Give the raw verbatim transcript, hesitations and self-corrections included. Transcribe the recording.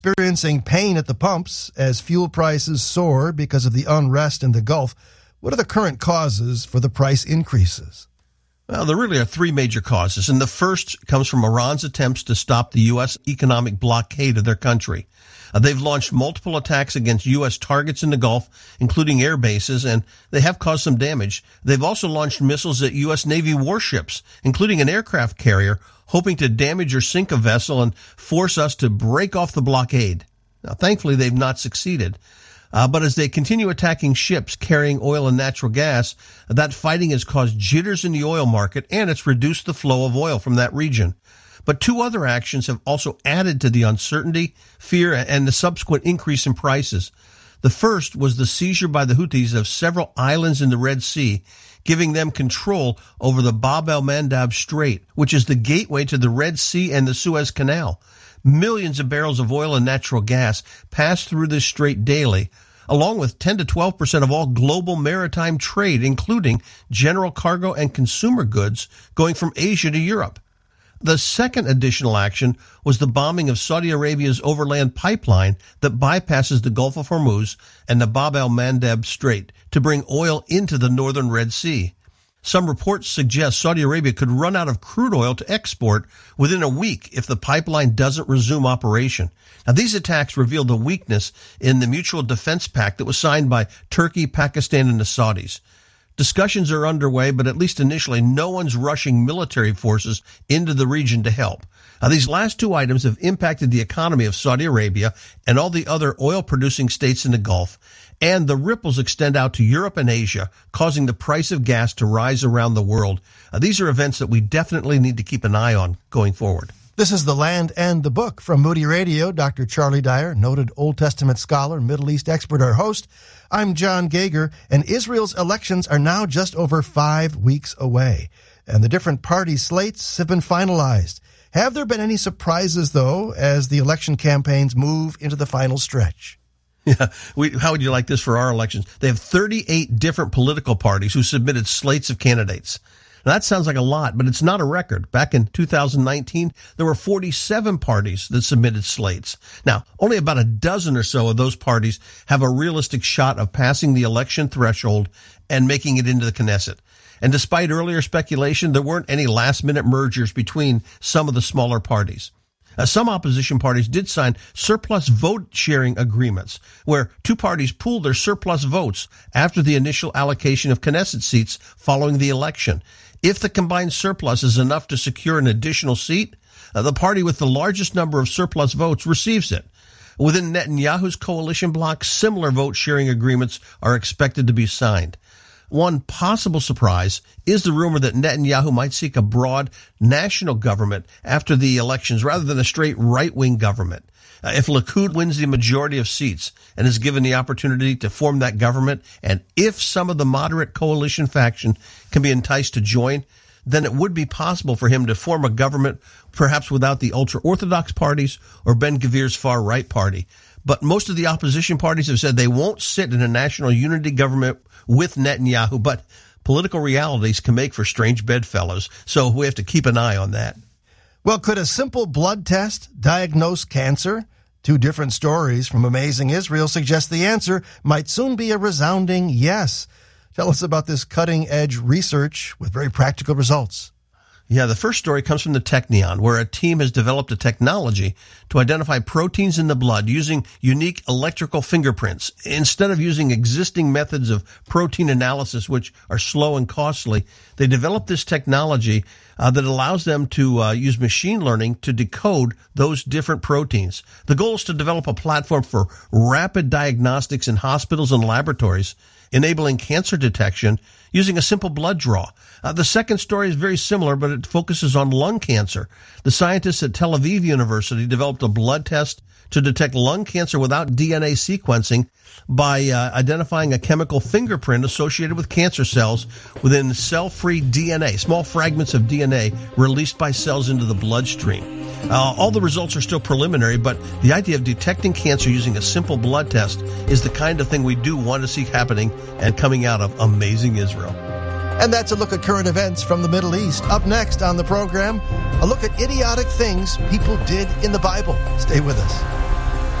experiencing pain at the pumps as fuel prices soar because of the unrest in the Gulf. What are the current causes for the price increases? Well, there really are three major causes, and the first comes from Iran's attempts to stop the U S economic blockade of their country. Uh, they've launched multiple attacks against U S targets in the Gulf, including air bases, and they have caused some damage. They've also launched missiles at U S Navy warships, including an aircraft carrier, hoping to damage or sink a vessel and force us to break off the blockade. Now, thankfully, they've not succeeded. Uh, but as they continue attacking ships carrying oil and natural gas, that fighting has caused jitters in the oil market, and it's reduced the flow of oil from that region. But two other actions have also added to the uncertainty, fear, and the subsequent increase in prices. The first was the seizure by the Houthis of several islands in the Red Sea, giving them control over the Bab el-Mandab Strait, which is the gateway to the Red Sea and the Suez Canal. Millions of barrels of oil and natural gas pass through this strait daily, along with ten to twelve percent of all global maritime trade, including general cargo and consumer goods going from Asia to Europe. The second additional action was the bombing of Saudi Arabia's overland pipeline that bypasses the Gulf of Hormuz and the Bab el-Mandab Strait to bring oil into the northern Red Sea. Some reports suggest Saudi Arabia could run out of crude oil to export within a week if the pipeline doesn't resume operation. Now, these attacks reveal the weakness in the Mutual Defense Pact that was signed by Turkey, Pakistan, and the Saudis. Discussions are underway, but at least initially, no one's rushing military forces into the region to help. Now, these last two items have impacted the economy of Saudi Arabia and all the other oil-producing states in the Gulf, and the ripples extend out to Europe and Asia, causing the price of gas to rise around the world. Uh, these are events that we definitely need to keep an eye on going forward. This is The Land and the Book from Moody Radio. Doctor Charlie Dyer, noted Old Testament scholar, Middle East expert, our host. I'm John Gager, and Israel's elections are now just over five weeks away, and the different party slates have been finalized. Have there been any surprises, though, as the election campaigns move into the final stretch? Yeah, we, how would you like this for our elections? They have thirty-eight different political parties who submitted slates of candidates. Now, that sounds like a lot, but it's not a record. Back in two thousand nineteen, there were forty-seven parties that submitted slates. Now, only about a dozen or so of those parties have a realistic shot of passing the election threshold and making it into the Knesset. And despite earlier speculation, there weren't any last-minute mergers between some of the smaller parties. Uh, some opposition parties did sign surplus vote-sharing agreements, where two parties pooled their surplus votes after the initial allocation of Knesset seats following the election. If the combined surplus is enough to secure an additional seat, uh, the party with the largest number of surplus votes receives it. Within Netanyahu's coalition bloc, similar vote-sharing agreements are expected to be signed. One possible surprise is the rumor that Netanyahu might seek a broad national government after the elections rather than a straight right-wing government. Uh, if Likud wins the majority of seats and is given the opportunity to form that government, and if some of the moderate coalition faction can be enticed to join, then it would be possible for him to form a government perhaps without the ultra-Orthodox parties or Ben-Gvir's far-right party. But most of the opposition parties have said they won't sit in a national unity government with Netanyahu, but political realities can make for strange bedfellows, so we have to keep an eye on that. Well, could a simple blood test diagnose cancer? Two different stories from Amazing Israel suggest the answer might soon be a resounding yes. Tell us about this cutting-edge research with very practical results. Yeah, the first story comes from the Technion, where a team has developed a technology to identify proteins in the blood using unique electrical fingerprints. Instead of using existing methods of protein analysis, which are slow and costly, they developed this technology uh, that allows them to uh, use machine learning to decode those different proteins. The goal is to develop a platform for rapid diagnostics in hospitals and laboratories, enabling cancer detection using a simple blood draw. Uh, the second story is very similar, but it focuses on lung cancer. The scientists at Tel Aviv University developed a blood test to detect lung cancer without D N A sequencing by uh, identifying a chemical fingerprint associated with cancer cells within cell-free D N A, small fragments of D N A released by cells into the bloodstream. Uh, all the results are still preliminary, but the idea of detecting cancer using a simple blood test is the kind of thing we do want to see happening and coming out of Amazing Israel. And that's a look at current events from the Middle East. Up next on the program, a look at idiotic things people did in the Bible. Stay with us.